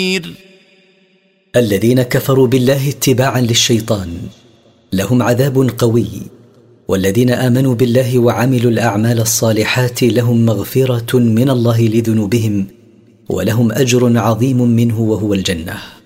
الذين كفروا بالله اتباعا للشيطان لهم عذاب قوي، والذين آمنوا بالله وعملوا الأعمال الصالحات لهم مغفرة من الله لذنوبهم، ولهم أجر عظيم منه وهو الجنة.